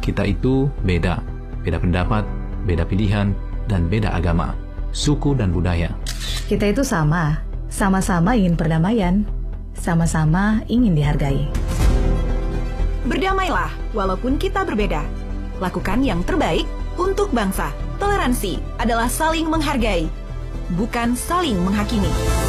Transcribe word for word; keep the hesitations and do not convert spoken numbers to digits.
Kita itu beda, beda pendapat, beda pilihan, dan beda agama, suku dan budaya. Kita itu sama, sama-sama ingin perdamaian, sama-sama ingin dihargai. Berdamailah walaupun kita berbeda. Lakukan yang terbaik untuk bangsa. Toleransi adalah saling menghargai, bukan saling menghakimi.